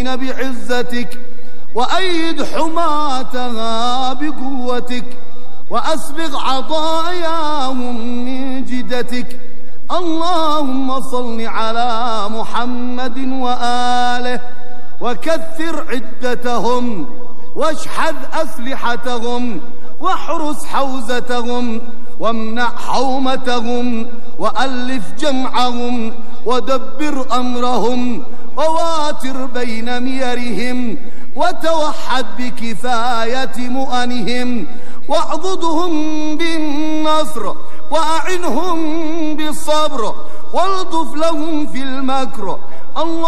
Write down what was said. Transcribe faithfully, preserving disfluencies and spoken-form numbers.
فلسطين بعزتك، وأيد حماتها بقوتك، وأسبغ عطاياهم من جدتك. اللهم صل على محمد وآله، وكثر عدتهم، واشحذ أسلحتهم، واحرس حوزتهم، وامنع حومتهم، وألف جمعهم، ودبر أمرهم، وواتر بين ميرهم، وتوحد بكفاية مؤنهم، واعضدهم بالنصر، وأعنهم بالصبر، والطف لهم في المكر. الله